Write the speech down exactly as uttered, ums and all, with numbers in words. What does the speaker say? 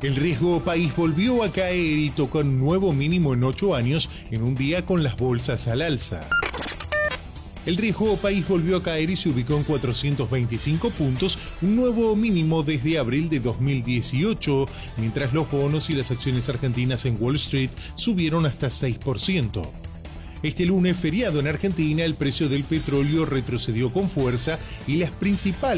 El riesgo país volvió a caer y tocó un nuevo mínimo en ocho años en un día con las bolsas al alza. El riesgo país volvió a caer y se ubicó en cuatrocientos veinticinco puntos, un nuevo mínimo desde abril de dos mil dieciocho, mientras los bonos y las acciones argentinas en Wall Street subieron hasta seis por ciento. Este lunes feriado en Argentina, el precio del petróleo retrocedió con fuerza y las principales